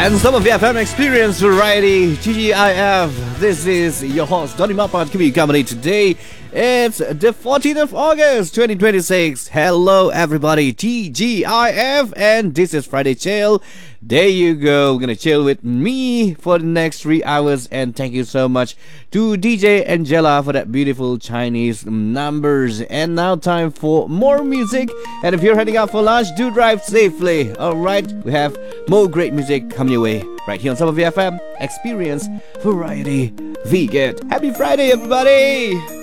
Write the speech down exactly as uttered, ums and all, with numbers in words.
And some of the F M Experience Variety, T G I F. This is your host, Donny Mapat, keeping you company today. It's the fourteenth of August, twenty twenty-six. Hello, everybody, T G I F, and this is Friday Chill. There you go. We're gonna chill with me for the next three hours, and thank you so much to D J Angela for that beautiful Chinese numbers. And now time for more music. And if you're heading out for lunch, do drive safely. Alright, we have more great music coming your way right here on Some of the F M Experience Variety. V get. Happy Friday, everybody!